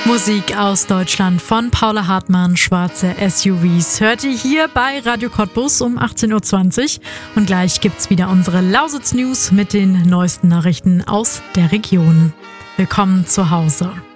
Musik aus Deutschland von Paula Hartmann, Schwarze SUVs. Hört ihr hier bei Radio Cottbus um 18.20 Uhr. Und gleich gibt's wieder unsere Lausitz News mit den neuesten Nachrichten aus der Region. Willkommen zu Hause.